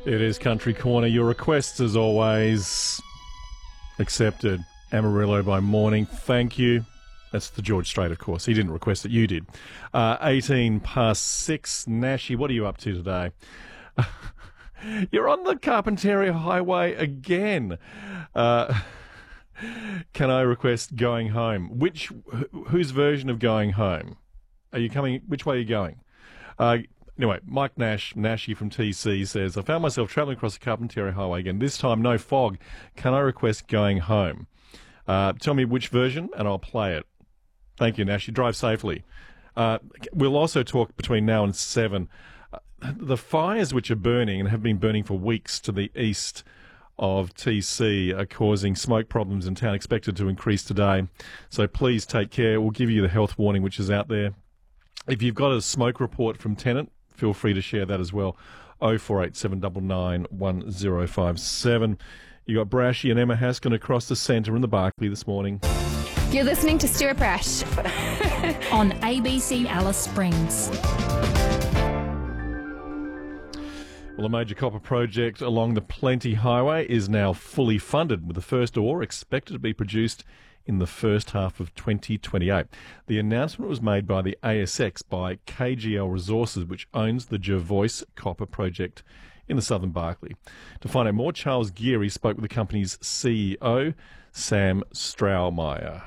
It is Country Corner. Your requests, as always, accepted. Amarillo by Morning. Thank you. That's the George Strait, of course. He didn't request it. You did. 18 past 6. Nashi, what are you up to today? You're on the Carpentaria Highway again. Can I request Going Home? Whose version of Going Home? Are you coming? Which way are you going? Anyway, Mike Nashi from TC says, I found myself travelling across the Carpentaria Highway again. This time, no fog. Can I request Going Home? Tell me which version, and I'll play it. Thank you, Nashi. Drive safely. We'll also talk between now and 7. The fires which are burning and have been burning for weeks to the east of TC are causing smoke problems in town, expected to increase today. So please take care. We'll give you the health warning which is out there. If you've got a smoke report from Tennant, feel free to share that as well. 0487 799 1057. You got Brashy and Emma Haskin across the centre in the Barclay this morning. You're listening to Stuart Brash on ABC Alice Springs. Well, a major copper project along the Plenty Highway is now fully funded, with the first ore expected to be produced in the first half of 2028. The announcement was made by the ASX by KGL Resources, which owns the Jervois copper project in the southern Barclay. To find out more, Charles Geary spoke with the company's CEO, Sam Straumeier.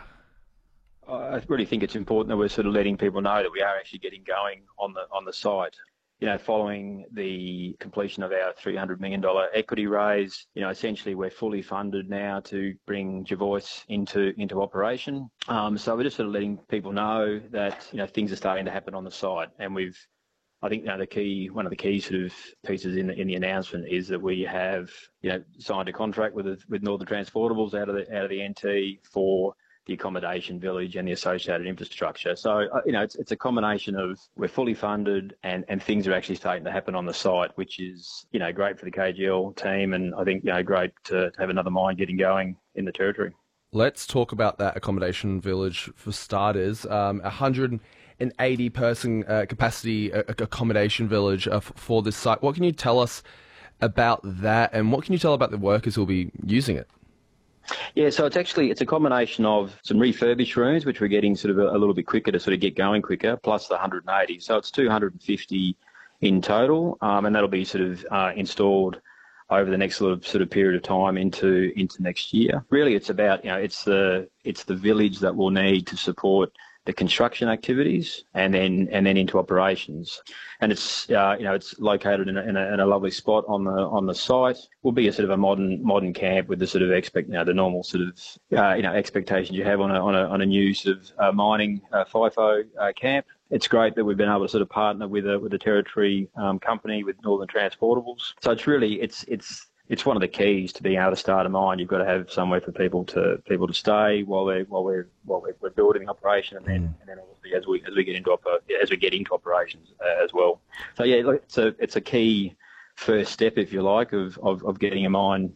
I really think it's important that we're sort of letting people know that we are actually getting going on the site. You know, following the completion of our $300 million equity raise, you know, essentially we're fully funded now to bring Jervois into operation. So we're just sort of letting people know that, you know, things are starting to happen on the site. And I think, you know, one of the key sort of pieces in the announcement is that we have, you know, signed a contract with Northern Transportables out of the NT for the accommodation village and the associated infrastructure. So, you know, it's a combination of we're fully funded and things are actually starting to happen on the site, which is, you know, great for the KGL team, and I think, you know, great to have another mine getting going in the territory. Let's talk about that accommodation village for starters. 180 person capacity accommodation village for this site. What can you tell us about that, and what can you tell about the workers who will be using it? Yeah, so it's a combination of some refurbished rooms, which we're getting sort of a little bit quicker to sort of get going quicker, plus the 180. So it's 250 in total, and that'll be sort of installed over the next sort of period of time into next year. Really, it's about, you know, it's the village that we'll need to support the construction activities and then into operations. And it's you know, it's located in a lovely spot on the site. Will be a sort of a modern camp with the sort of the normal sort of you know, expectations you have on a new sort of mining FIFO camp. It's great that we've been able to sort of partner with a territory company, with Northern Transportables. So it's really it's one of the keys to being able to start a mine. You've got to have somewhere for people to stay while we're building the operation, and then obviously as we get into operations as well. So yeah, look, it's a key first step, if you like, of getting a mine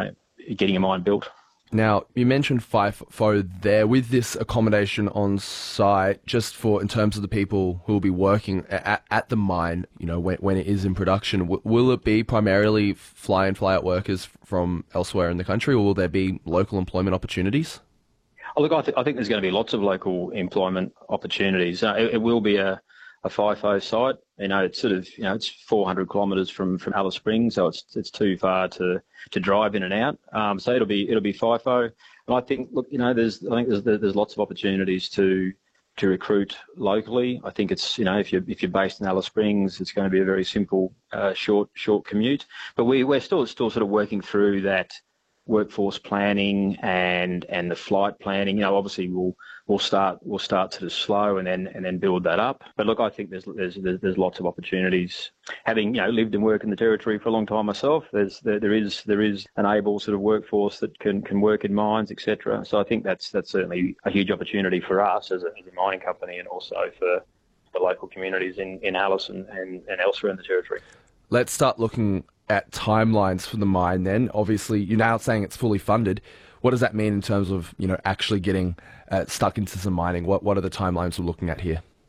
built. Now, you mentioned FIFO there. With this accommodation on site, just in terms of the people who will be working at the mine, you know, when it is in production, will it be primarily fly in, fly out workers from elsewhere in the country, or will there be local employment opportunities? Oh, look, I think there's going to be lots of local employment opportunities. It will be a FIFO site. You know, it's sort of, you know, it's 400 kilometres from Alice Springs, so it's too far to drive in and out. So it'll be FIFO. And I think, look, you know, there's lots of opportunities to recruit locally. I think it's, you know, if you're based in Alice Springs, it's going to be a very simple short commute. But we're still sort of working through that workforce planning and the flight planning. You know, obviously we'll start sort of slow and then build that up. But look, I think there's lots of opportunities. Having, you know, lived and worked in the territory for a long time myself, there is an able sort of workforce that can work in mines, etc. So I think that's certainly a huge opportunity for us as a mining company, and also for the local communities in Alice and elsewhere in the territory. Let's start looking at timelines for the mine then. Obviously, you're now saying it's fully funded. What does that mean in terms of, you know, actually getting stuck into some mining? What are the timelines we're looking at here?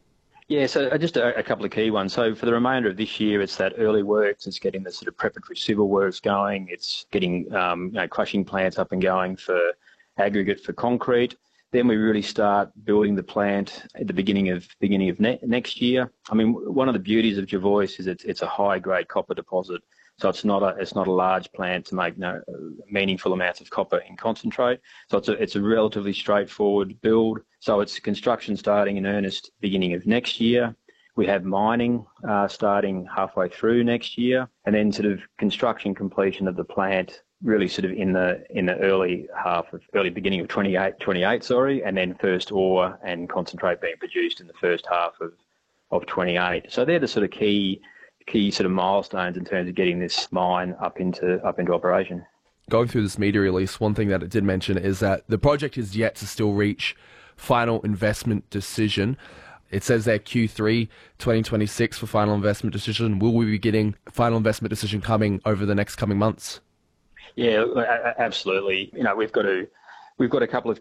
Yeah, so just a couple of key ones. So for the remainder of this year, it's that early works. It's getting the sort of preparatory civil works going. It's getting crushing plants up and going for aggregate for concrete. Then we really start building the plant at the beginning of next year. I mean, one of the beauties of Jervois is it's a high grade copper deposit. So it's not a large plant to make meaningful amounts of copper in concentrate. So it's a relatively straightforward build. So it's construction starting in earnest beginning of next year. We have mining starting halfway through next year, and then sort of construction completion of the plant really sort of in the early beginning of 28, and then first ore and concentrate being produced in the first half of 28. So they're the sort of key sort of milestones in terms of getting this mine up into operation. Going through this media release, one thing that it did mention is that the project is yet to still reach final investment decision. It says there Q3 2026 for final investment decision. Will we be getting final investment decision coming over the next coming months? Yeah, absolutely. We've got a couple of